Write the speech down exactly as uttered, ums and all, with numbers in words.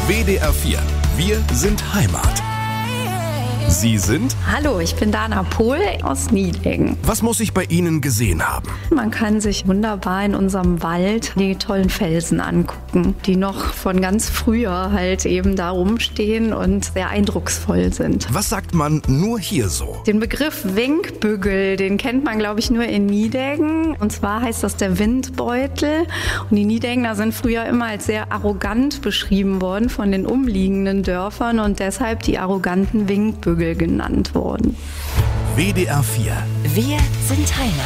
W D R vier. Wir sind Heimat. Sie sind? Hallo, ich bin Dana Pohl aus Nideggen. Was muss ich bei Ihnen gesehen haben? Man kann sich wunderbar in unserem Wald die tollen Felsen angucken, die noch von ganz früher halt eben da rumstehen und sehr eindrucksvoll sind. Was sagt man nur hier so? Den Begriff Winkbügel, den kennt man, glaube ich, nur in Nideggen. Und zwar heißt das der Windbeutel. Und die Nideggener sind früher immer als sehr arrogant beschrieben worden von den umliegenden Dörfern und deshalb die arroganten Winkbügel genannt worden. W D R vier. Wir sind Heimat.